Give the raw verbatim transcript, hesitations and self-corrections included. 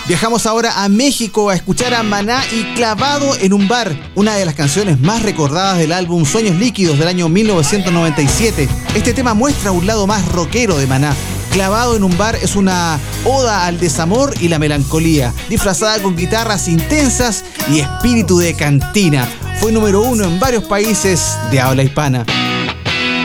Viajamos ahora a México a escuchar a Maná y Clavado en un bar, una de las canciones más recordadas del álbum Sueños Líquidos del año mil novecientos noventa y siete. Este tema muestra un lado más rockero de Maná. Clavado en un bar es una oda al desamor y la melancolía, disfrazada con guitarras intensas y espíritu de cantina. Fue número uno en varios países de habla hispana.